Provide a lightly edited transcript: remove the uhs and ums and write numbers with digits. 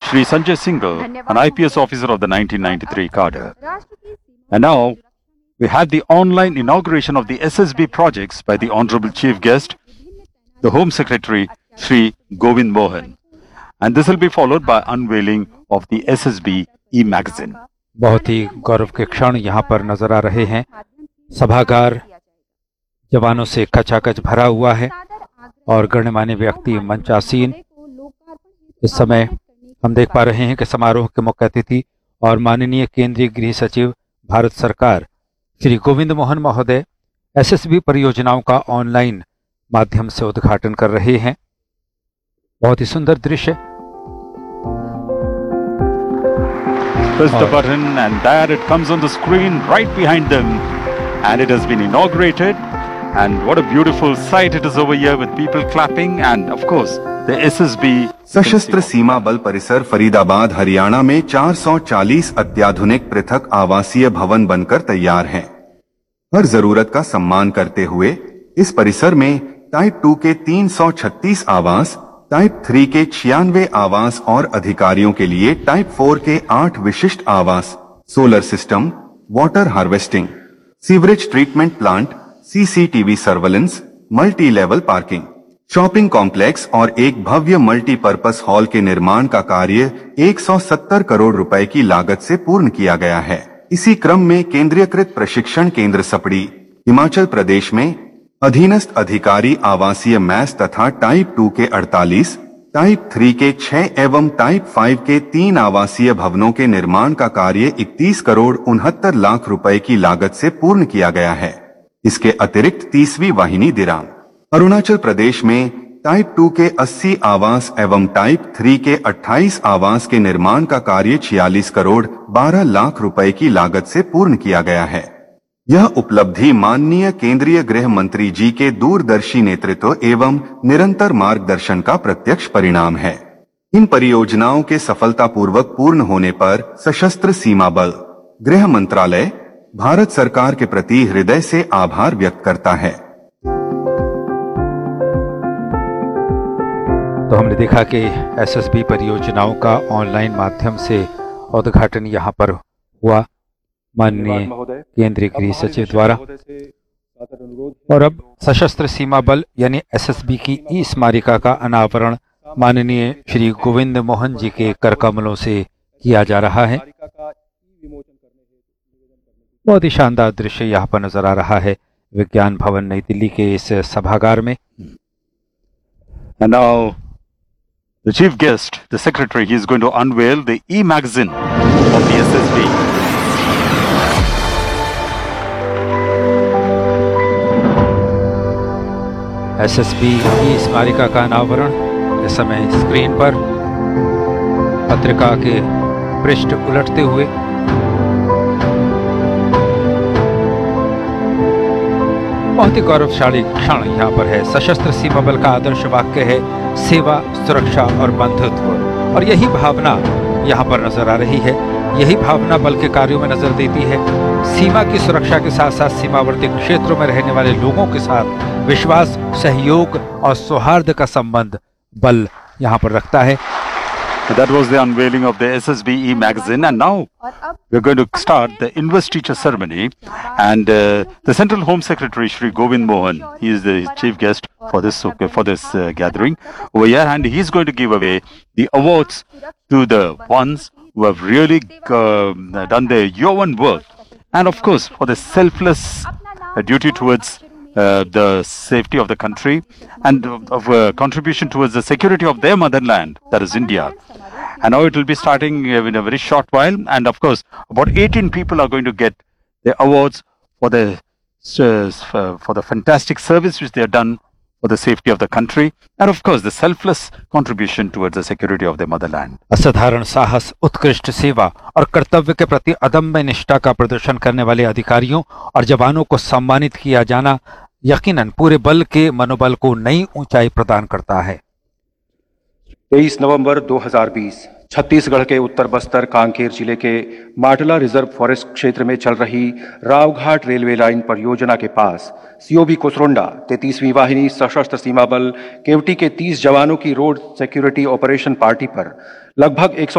Shri Sanjay Singhal, an IPS officer of the 1993 cadre. And now we have the online inauguration of the SSB projects by the Honorable Chief Guest, the Home Secretary Shri Govind Mohan. And this will be followed by unveiling of the SSB e-magazine. बहुत ही गौरव के क्षण यहाँ पर नजर आ रहे हैं। सभागार जवानों से खचाखच भरा हुआ है और गणमान्य व्यक्ति मंचासीन। इस समय हम देख पा रहे हैं कि समारोह के मुख्य अतिथि और माननीय केंद्रीय गृह सचिव भारत सरकार श्री गोविंद मोहन महोदय एसएसबी परियोजनाओं का ऑनलाइन माध्यम से उद्घाटन कर रहे हैं। बहुत ही सुंदर दृश्य। Press the button and there it comes on the screen right behind them, and it has been inaugurated, and what a beautiful sight it is over here with people clapping and of course the SSB सशस्त्र सीमा बल परिसर फरीदाबाद हरियाणा में 440 अत्याधुनिक पृथक आवासीय भवन बनकर तैयार हैं। हर जरूरत का सम्मान करते हुए इस परिसर में टाइप 2 के 336 आवास, टाइप 3 के 96 आवास और अधिकारियों के लिए टाइप 4 के 8 विशिष्ट आवास, solar system, water harvesting, sewerage treatment plant, CCTV surveillance, multi level parking, shopping complex और एक भव्य मल्टीपर्पस हॉल के निर्माण का कार्य 170 करोड़ रुपए की लागत से पूर्ण किया गया है। इसी क्रम में केंद्रीयकृत प्रशिक्षण केंद्र सपड़ी, हिमाचल प्रदेश में अधीनस्थ अधिकारी आवासीय मैस तथा टाइप 2 के 48, टाइप 3 के 6 एवं टाइप 5 के 3 आवासीय भवनों के निर्माण का कार्य 31 करोड़ 69 लाख रुपए की लागत से पूर्ण किया गया है। इसके अतिरिक्त 30वीं वाहिनी दिराम, अरुणाचल प्रदेश में टाइप 2 के 80 आवास एवं टाइप 3 के 28 आवास के निर्माण का कार्य 46 करोड़ 12 लाख रुपए की लागत से पूर्ण किया गया है। यह उपलब्धि माननीय केंद्रीय गृह मंत्री जी के दूरदर्शी नेतृत्व एवं निरंतर मार्गदर्शन का प्रत्यक्ष परिणाम है। इन परियोजनाओं के सफलतापूर्वक पूर्ण होने पर सशस्त्र सीमा बल, गृह मंत्रालय भारत सरकार के प्रति हृदय से आभार व्यक्त करता है। तो हमने देखा कि एसएसबी परियोजनाओं का ऑनलाइन माध्यम से उद्घाटन यहाँ पर हुआ माननीय केंद्रीय गृह सचिव द्वारा। और अब सशस्त्र सीमा बल यानी एसएसबी की ई स्मारिका का अनावरण माननीय श्री गोविंद मोहन जी के करकमलों से किया जा रहा है। बहुत ही शानदार दृश्य यहाँ पर नजर आ रहा है विज्ञान भवन नई दिल्ली के इस सभागार में। And now the chief guest, the secretary, he is going to unveil the e-magazine of the SSB. SSB की स्मारिका का अनावरण इस समय स्क्रीन पर, पत्रिका के पृष्ठ उलटते हुए। बहुत ही गौरवशाली क्षण यहाँ पर है। सशस्त्र सीमा बल का आदर्श वाक्य है सेवा, सुरक्षा और बंधुत्व, और यही भावना यहाँ पर नजर आ रही है। यही भावना बल के कार्यों में नजर देती है। सीमा की सुरक्षा के साथ साथ सीमावर्ती क्षेत्रों में रहने वाले लोगों के साथ विश्वास, सहयोग और सौहार्द का संबंध बल यहाँ पर रखता है। That was the unveiling of the SSB e-magazine, and now we're going to start the Invest-Teacher ceremony, and the Central Home Secretary Shri Govind Mohan, he is the chief guest for this gathering over here, and he's going to give away the awards to the ones who have really done their yeoman work, and of course for the selfless duty towards the safety of the country and of contribution towards the security of their motherland, that is India. And now it will be starting in a very short while, and of course about 18 people are going to get the awards for the fantastic service which they have done for the safety of the country, and of course the selfless contribution towards the security of their motherland. असाधारण साहस, उत्कृष्ट सेवा और कर्तव्य के प्रति अदम्य निष्ठा का प्रदर्शन करने वाले अधिकारियों और जवानों को सम्मानित किया जाना यकीनन पूरे बल के मनोबल को नई ऊंचाई प्रदान करता है। 23 नवंबर 2020 छत्तीसगढ़ के उत्तर बस्तर कांकेर जिले के माटला रिजर्व फॉरेस्ट क्षेत्र में चल रही रावघाट रेलवे लाइन परियोजना के पास सीओबी कोसरोंडा 33वीं वाहिनी सशस्त्र सीमा बल केवटी के 30 जवानों की रोड सिक्योरिटी ऑपरेशन पार्टी पर लगभग